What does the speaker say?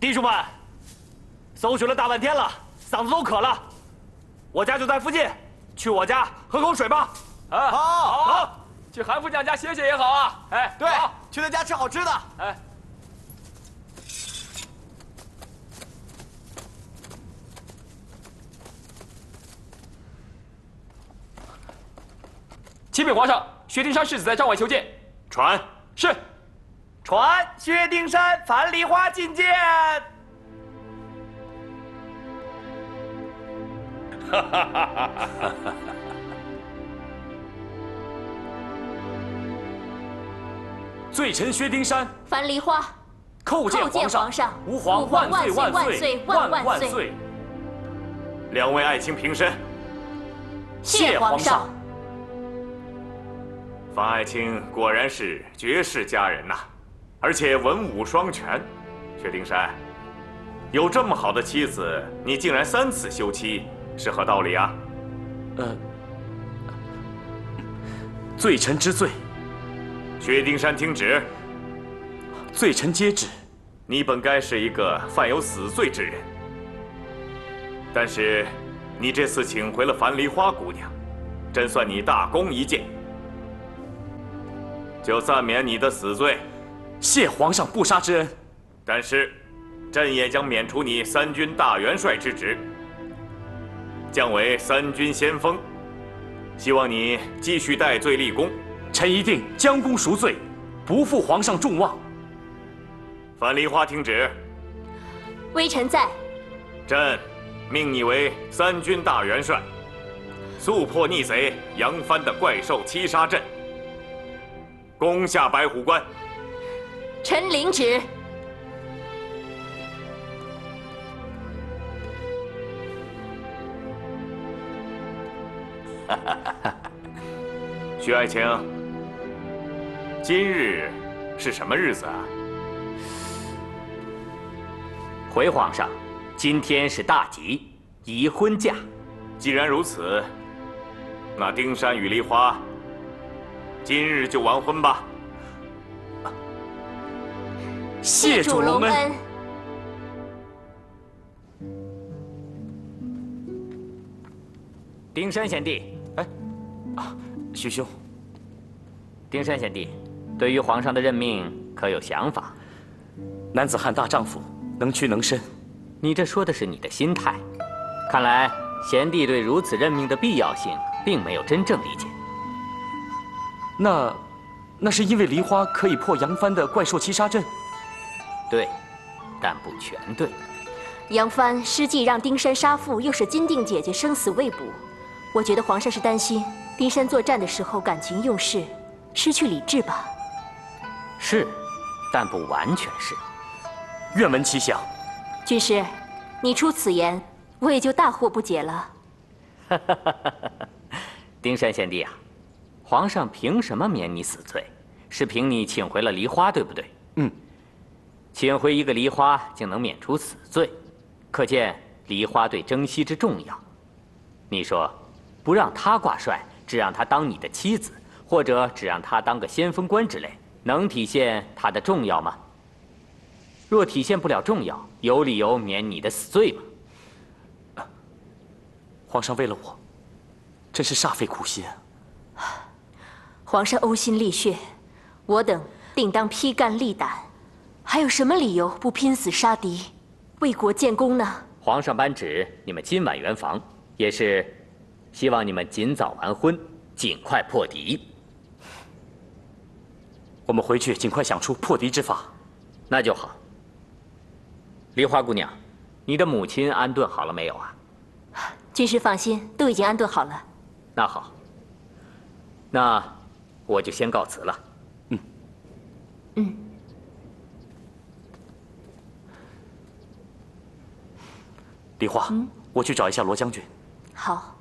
弟兄们，搜寻了大半天了，嗓子都渴了。我家就在附近，去我家喝口水吧。 啊，好，去韩副将家歇歇也好啊。哎， 对，去他家吃好吃的。 哎，启禀皇上，薛丁山世子在帐外求见。 传是。 传薛丁山、樊梨花觐见。哈哈哈哈哈哈！ 罪臣薛丁山， 樊梨花， 叩见皇上，吾皇万岁万岁万岁！ 两位爱卿平身。 谢皇上。 樊爱卿果然是绝世佳人呐，而且文武双全。薛丁山，有这么好的妻子，你竟然3次休妻，是何道理啊？ 罪臣知罪。 薛丁山听旨。 罪臣接旨。 你本该是一个犯有死罪之人，但是你这次请回了樊梨花姑娘，朕算你大功一件，就暂免你的死罪。 谢皇上不杀之恩。 但是，朕也将免除你3军大元帅之职，降为3军先锋。希望你继续戴罪立功。 臣一定将功赎罪，不负皇上众望。 樊梨花听旨。 微臣在。 朕命你为3军大元帅，速破逆贼杨帆的怪兽7杀阵，攻下白虎关。 臣领旨。 薛爱卿，今日是什么日子啊？ 回皇上，今天是大吉，宜婚嫁。 既然如此，那丁山与梨花今日就完婚吧。 谢主隆恩。 丁山贤弟， 徐兄。 丁山贤弟，对于皇上的任命可有想法？ 男子汉大丈夫，能屈能伸。 你这说的是你的心态，看来贤弟对如此任命的必要性并没有真正理解。 那是因为梨花可以破杨帆的怪兽7杀阵。 对，但不全对。 杨帆施计让丁山杀父，又使金定姐姐生死未卜。我觉得皇上是担心丁山作战的时候感情用事，失去理智吧。 是，但不完全是。 愿闻其详。 军师，你出此言，我也就大惑不解了。 丁山贤弟啊，皇上凭什么免你死罪？是凭你请回了梨花，对不对？ 嗯。 请回一个梨花竟能免除死罪，可见梨花对征西之重要。你说，不让她挂帅，只让她当你的妻子，或者只让她当个先锋官之类，能体现她的重要吗？若体现不了重要，有理由免你的死罪吗？ 皇上为了我，真是煞费苦心啊。 皇上呕心沥血，我等定当披肝沥胆，还有什么理由不拼死杀敌，为国建功呢？ 皇上颁旨，你们今晚圆房，也是希望你们尽早完婚，尽快破敌。 我们回去尽快想出破敌之法。 那就好。梨花姑娘，你的母亲安顿好了没有啊？ 军师放心，都已经安顿好了。 那好，那我就先告辞了。 梨花，我去找一下罗将军。 好。